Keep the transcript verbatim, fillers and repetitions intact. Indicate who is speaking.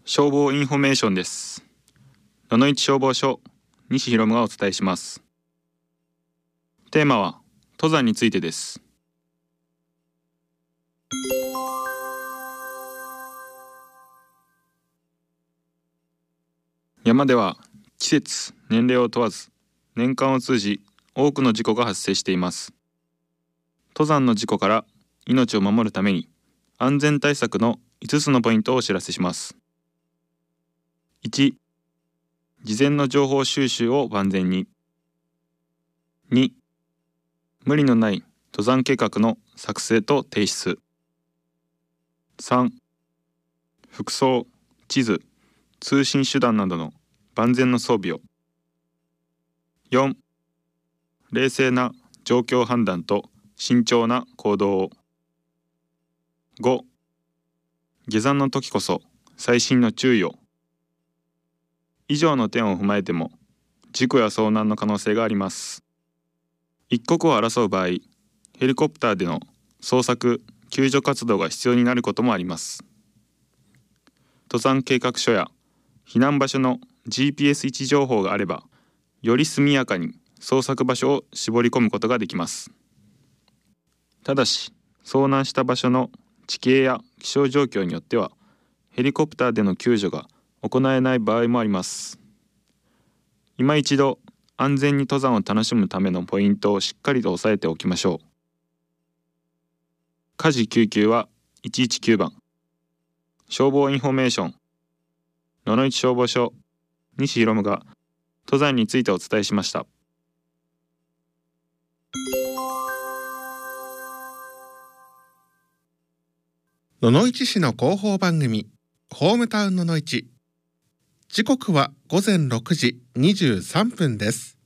Speaker 1: 消防インフォメーションです。野々市消防署西博がお伝えします。テーマは登山についてです。山では季節、年齢を問わず年間を通じ多くの事故が発生しています。登山の事故から命を守るために安全対策のいつつのポイントをお知らせします。いち、事前の情報収集を万全に。に、無理のない登山計画の作成と提出。さん、服装、地図、通信手段などの万全の装備を。よん、冷静な状況判断と慎重な行動を。ご、下山の時こそ細心の注意を。以上の点を踏まえても事故や遭難の可能性があります。一刻を争う場合、ヘリコプターでの捜索・救助活動が必要になることもあります。登山計画書や避難場所の ジーピーエス 位置情報があれば、より速やかに捜索場所を絞り込むことができます。ただし、遭難した場所の地形や気象状況によっては、ヘリコプターでの救助が行えない場合もあります。今一度、安全に登山を楽しむためのポイントをしっかりと押さえておきましょう。火事救急はいちいちきゅうばん。消防インフォメーション。野々市消防署西博が登山についてお伝えしました。
Speaker 2: 野々市市の広報番組ホームタウン野々市。時刻はごぜんろくじにじゅうさんぷんです。